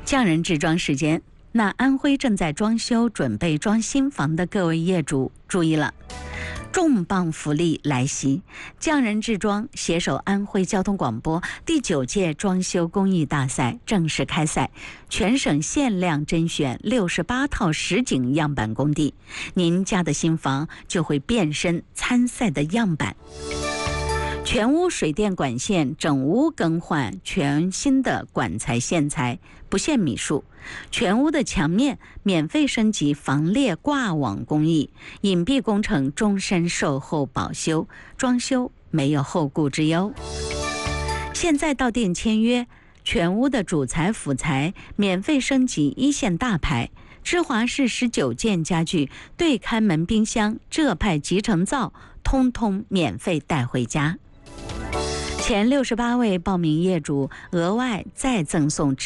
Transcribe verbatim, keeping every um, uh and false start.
匠人置装时间，那安徽正在装修准备装新房的各位业主注意了，重磅福利来袭！匠人置装携手安徽交通广播第九届装修工艺大赛正式开赛，全省限量甄选六十八套实景样板工地，您家的新房就会变身参赛的样板。全屋水电管线整屋更换全新的管材线材，不限米数。全屋的墙面免费升级防裂挂网工艺，隐蔽工程终身售后保修，装修没有后顾之忧。现在到店签约，全屋的主材辅材免费升级一线大牌。芝华士十九件家具、对开门冰箱、浙派集成灶，通通免费带回家。前六十八位报名业主额外再赠送